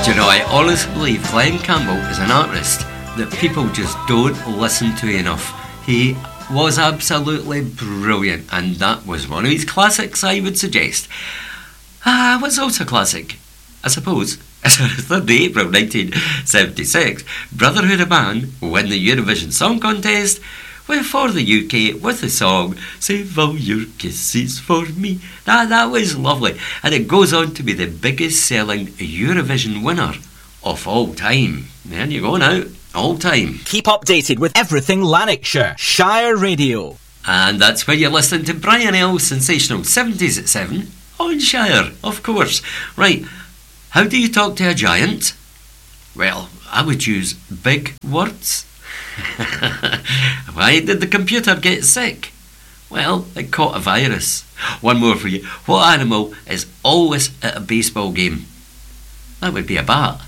Do you know, I honestly believe Glenn Campbell is an artist that people just don't listen to enough. He was absolutely brilliant, and that was one of his classics, I would suggest. What's also classic, I suppose, is on the 3rd of April 1976, Brotherhood of Man win the Eurovision Song Contest for the UK with the song Save All Your Kisses For Me. That was lovely, and it goes on to be the biggest selling Eurovision winner of all time. There you go now, all time. Keep updated with everything Lanarkshire, Shire Radio. And that's where you're listening to Brian L. Sensational 70s at 7 on Shire, of course. Right, how do you talk to a giant? Well, I would use big words. Why did the computer get sick? Well, it caught a virus. One more for you. What animal is always at a baseball game? That would be a bat.